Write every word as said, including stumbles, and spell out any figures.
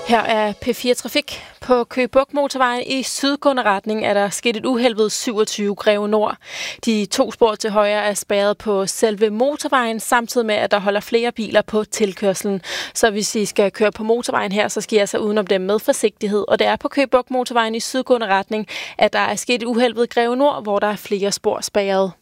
Her er P fire Trafik. På Køge Bugt Motorvejen i sydgående retning er der sket et uheld ved syvogtyve Greve Nord. De to spor til højre er spærret på selve motorvejen, samtidig med, at der holder flere biler på tilkørslen. Så hvis I skal køre på motorvejen her, så skal I altså udenom dem med forsigtighed. Og det er på Køge Bugt Motorvejen i sydgående retning, at der er sket et uheld ved Greve Nord, hvor der er flere spor spærret.